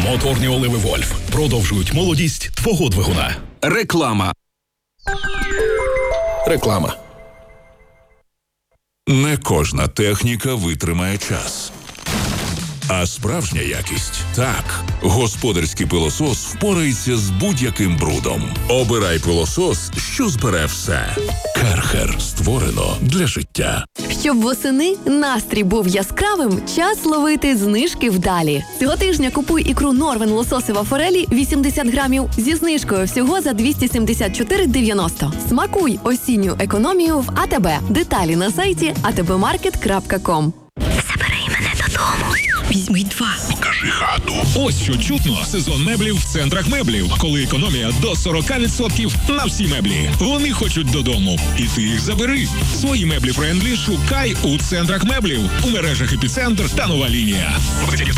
Моторні оливи «Вольф» продовжують молодість твого двигуна. Реклама. Не кожна техніка витримає час. А справжня якість – так. Господарський пилосос впорається з будь-яким брудом. Обирай пилосос, що збере все. Керхер. Створено для життя. Щоб восени настрій був яскравим, час ловити знижки вдалі. Цього тижня купуй ікру Норвен лососева форелі 80 грамів зі знижкою всього за 274,90. Смакуй осінню економію в АТБ. Деталі на сайті atbmarket.com. Забери мене додому. Візьми 2. Покажи хату. Ось що чутно. Сезон меблів в центрах меблів. Коли економія до 40% на всі меблі. Вони хочуть додому. І ти їх забери. Свої меблі френдлі шукай у центрах меблів. У мережах «Епіцентр» та «Нова лінія».